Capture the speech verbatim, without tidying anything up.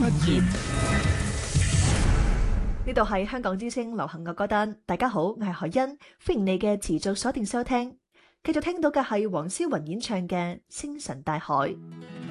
不言。 呢度係香港之聲流行樂歌單，大家好，我係海欣，歡迎你嘅持續鎖定收聽。繼續聽到嘅係黃霄雲演唱嘅《星辰大海》。